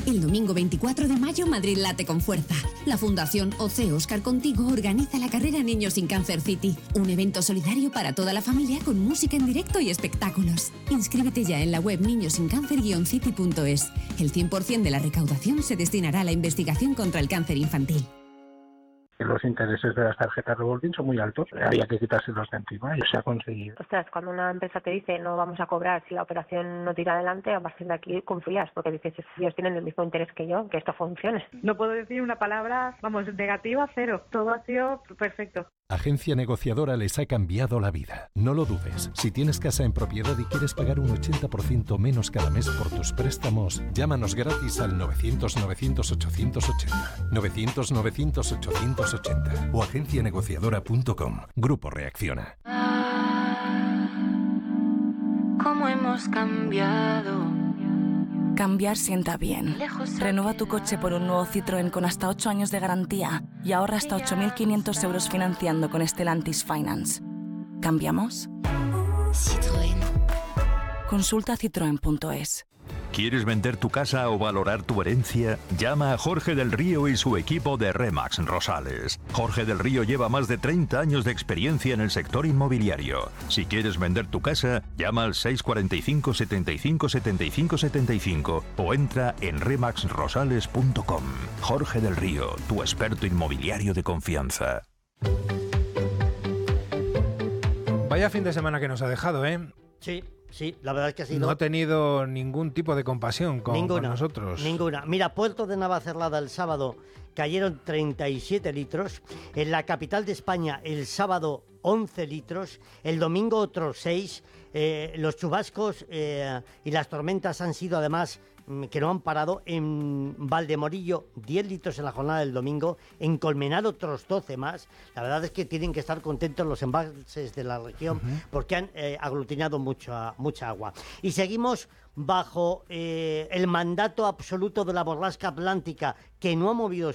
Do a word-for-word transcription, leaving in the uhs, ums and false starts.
El domingo veinticuatro de mayo, Madrid late con fuerza. La Fundación O C Óscar Contigo organiza la carrera Niños sin Cáncer City, un evento solidario para toda la familia con música en directo y espectáculos. Inscríbete ya en la web niños sin cáncer city punto es. El cien por ciento de la recaudación se destinará a la investigación contra el cáncer infantil. Los intereses de las tarjetas revolving son muy altos, había que quitárselos de encima y se ha conseguido. Ostras, cuando una empresa te dice no vamos a cobrar si la operación no tira adelante, a partir de aquí confías, porque dices, ellos tienen el mismo interés que yo, que esto funcione. No puedo decir una palabra, vamos, negativa, cero. Todo ha sido perfecto. Agencia Negociadora les ha cambiado la vida. No lo dudes. Si tienes casa en propiedad y quieres pagar un ochenta por ciento menos cada mes por tus préstamos, llámanos gratis al novecientos novecientos ochocientos ochenta. novecientos novecientos ochocientos ochenta o agencia negociadora punto com. Grupo Reacciona. ¿Cómo hemos cambiado? Cambiar sienta bien. Renueva tu coche por un nuevo Citroën con hasta ocho años de garantía y ahorra hasta ocho mil quinientos euros financiando con Stellantis Finance. ¿Cambiamos? Citroën. Consulta citroen punto es. ¿Quieres vender tu casa o valorar tu herencia? Llama a Jorge del Río y su equipo de Remax Rosales. Jorge del Río lleva más de treinta años de experiencia en el sector inmobiliario. Si quieres vender tu casa, llama al seis cuatro cinco, setenta y cinco, setenta y cinco, setenta y cinco o entra en remax rosales punto com. Jorge del Río, tu experto inmobiliario de confianza. Vaya fin de semana que nos ha dejado, ¿eh? Sí. Sí, la verdad es que ha sido... No ha tenido ningún tipo de compasión con, ninguna, con nosotros. Ninguna. Mira, Puerto de Navacerrada el sábado cayeron treinta y siete litros. En la capital de España el sábado once litros. El domingo otros seis. Eh, los chubascos eh, y las tormentas han sido además... que no han parado. En Valdemorillo diez litros en la jornada del domingo, en Colmenar otros doce más. La verdad es que tienen que estar contentos los embalses de la región, uh-huh, porque han eh, aglutinado mucha, mucha agua. Y seguimos bajo eh, el mandato absoluto de la borrasca atlántica, que no ha movido